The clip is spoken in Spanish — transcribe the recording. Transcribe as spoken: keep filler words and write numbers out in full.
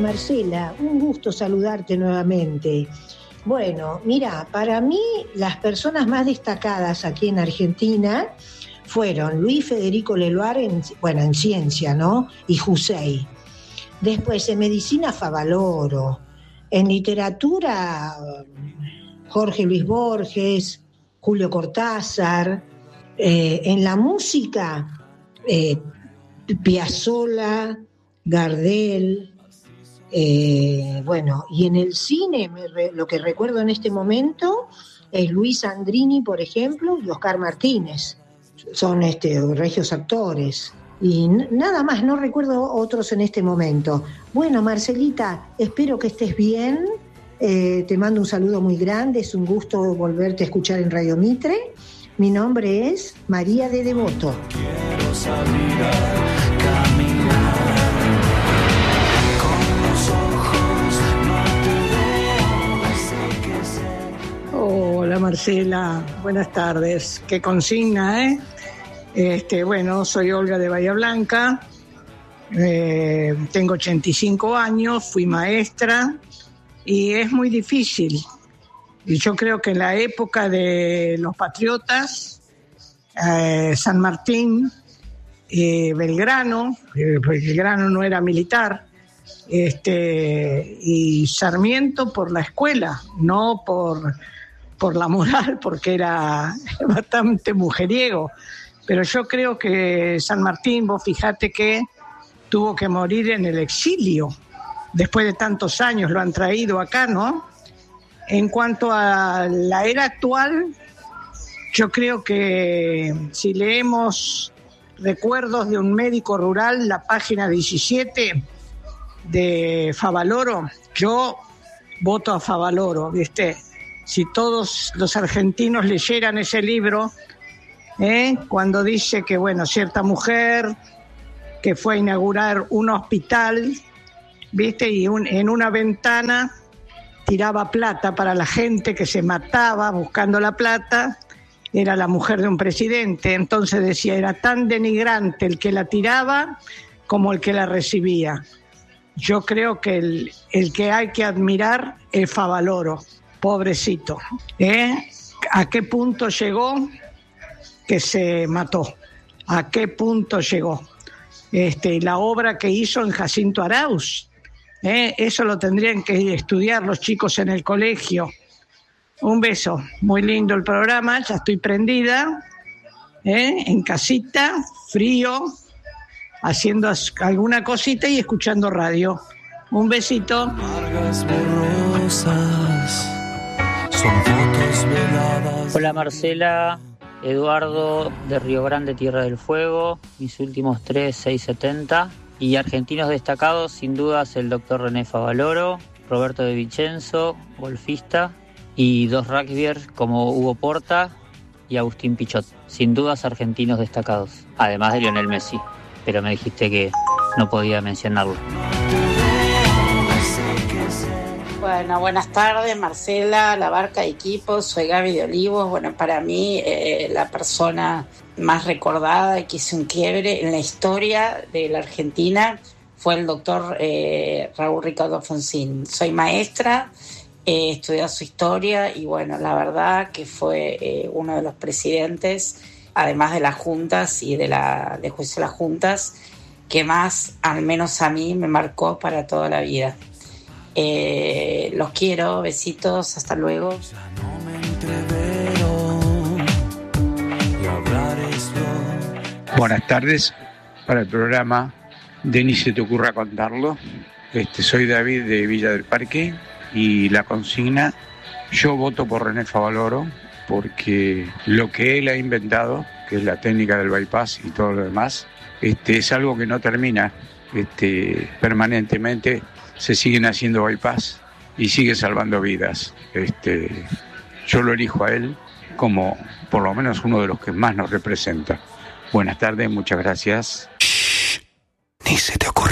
Marcela, un gusto saludarte nuevamente. Bueno, mira, para mí las personas más destacadas aquí en Argentina fueron Luis Federico Leloir, en, bueno, en ciencia, ¿no? Y Jussey. Después en medicina Favaloro. En literatura Jorge Luis Borges, Julio Cortázar. Eh, en la música eh, Piazzolla, Gardel. Eh, bueno, y en el cine me re, lo que recuerdo en este momento es Luis Andrini, por ejemplo, y Oscar Martínez. Son este, regios actores. Y n- nada más, no recuerdo otros en este momento. Bueno, Marcelita, espero que estés bien. Eh, te mando un saludo muy grande. Es un gusto volverte a escuchar en Radio Mitre. Mi nombre es María de Devoto. Quiero salir a caminar con los ojos, no te veo, sé que sé. Hola Marcela, buenas tardes. Qué consigna, ¿eh? Este, bueno, soy Olga de Bahía Blanca, eh, tengo ochenta y cinco años, fui maestra y es muy difícil. Y yo creo que en la época de los patriotas, eh, San Martín, eh, Belgrano, eh, Belgrano no era militar, este, y Sarmiento por la escuela, no por, por la moral, porque era bastante mujeriego. Pero yo creo que San Martín, vos fijate que tuvo que morir en el exilio. Después de tantos años lo han traído acá, ¿no? En cuanto a la era actual, yo creo que si leemos Recuerdos de un médico rural, la página diecisiete de Favaloro, yo voto a Favaloro, ¿viste? Si todos los argentinos leyeran ese libro, ¿eh? Cuando dice que, bueno, cierta mujer que fue a inaugurar un hospital, ¿viste? Y un, en una ventana tiraba plata para la gente que se mataba buscando la plata, era la mujer de un presidente. Entonces decía, era tan denigrante el que la tiraba como el que la recibía. Yo creo que el, el que hay que admirar es Favaloro, pobrecito, ¿eh? ¿A qué punto llegó que se mató? ¿A qué punto llegó? Este, la obra que hizo en Jacinto Arauz, ¿eh? Eso lo tendrían que estudiar los chicos en el colegio. Un beso, muy lindo el programa, ya estoy prendida, ¿eh? En casita, frío, haciendo alguna cosita y escuchando radio. Un besito. Largas borrosas, son fotos veladas. Hola Marcela, Eduardo de Río Grande, Tierra del Fuego, mis últimos tres, seis setenta. Y argentinos destacados, sin dudas, el doctor René Favaloro, Roberto de Vicenzo, golfista, y dos rugbyers como Hugo Porta y Agustín Pichot. Sin dudas, argentinos destacados, además de Lionel Messi, pero me dijiste que no podía mencionarlo. Bueno, buenas tardes, Marcela, La Barca de Equipo, soy Gaby de Olivos. Bueno, para mí eh, la persona más recordada y que hizo un quiebre en la historia de la Argentina fue el doctor eh, Raúl Ricardo Alfonsín. Soy maestra, he estudiado su historia y bueno, la verdad que fue eh, uno de los presidentes, además de las juntas y de la de juicio de las juntas, que más, al menos a mí, me marcó para toda la vida. Eh, los quiero, besitos, hasta luego. Ya no me entrevero, y hablar es lo... Buenas tardes para el programa de Ni se te ocurra contarlo. Este, soy David de Villa del Parque y la consigna, yo voto por René Favaloro porque lo que él ha inventado, que es la técnica del bypass y todo lo demás, este, es algo que no termina. Este, permanentemente se siguen haciendo bypass y sigue salvando vidas. Este, yo lo elijo a él como por lo menos uno de los que más nos representa. Buenas tardes, muchas gracias. Shh, ni se te ocurra.